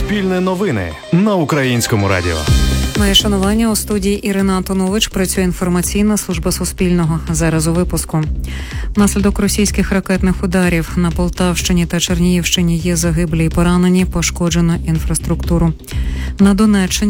Суспільне новини на Українському радіо. Моє шанування, у студії Ірина Антонович. Працює інформаційна служба Суспільного. Зараз у випуску. Внаслідок російських ракетних ударів на Полтавщині та Чернігівщині є загиблі і поранені, пошкоджено інфраструктуру. На Донеччині